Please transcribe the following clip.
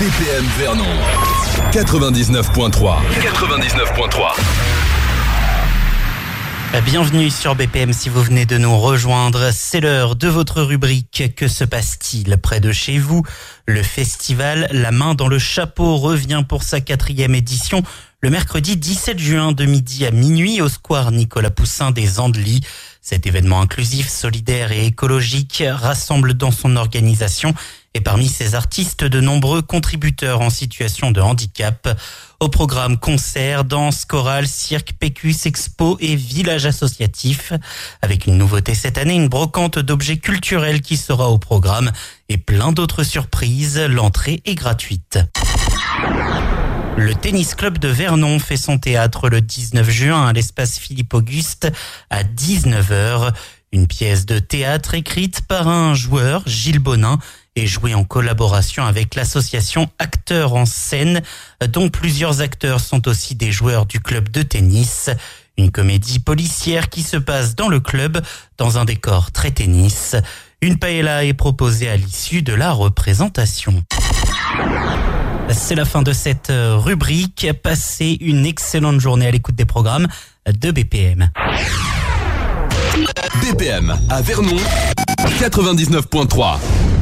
BPM Vernon 99.3. Bienvenue sur BPM si vous venez de nous rejoindre. C'est l'heure de votre rubrique. Que se passe-t-il près de chez vous? Le festival La Main dans le Chapeau revient pour sa 4e édition le mercredi 17 juin de midi à minuit au square Nicolas Poussin des Andelys. Cet événement inclusif, solidaire et écologique rassemble dans son organisation et parmi ses artistes de nombreux contributeurs en situation de handicap. Au programme concerts, danse, chorale, cirque, pécus, expo et village associatif. Avec une nouveauté cette année, une brocante d'objets culturels qui sera au programme et plein d'autres surprises. L'entrée est gratuite. Le Tennis Club de Vernon fait son théâtre le 19 juin à l'espace Philippe-Auguste à 19h. Une pièce de théâtre écrite par un joueur, Gilles Bonin, et jouée en collaboration avec l'association Acteurs en scène, dont plusieurs acteurs sont aussi des joueurs du club de tennis. Une comédie policière qui se passe dans le club, dans un décor très tennis. Une paella est proposée à l'issue de la représentation. C'est la fin de cette rubrique. Passez une excellente journée à l'écoute des programmes de BPM. BPM à Vernon 99.3.